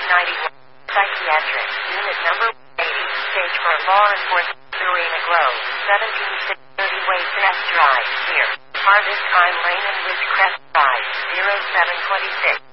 91. Psychiatric, Unit Number 80, Stage for Law Enforcement, Serena Grove, 17630 Waste S Drive, near Harvest Time Lane and Ridgecrest Drive, 0726.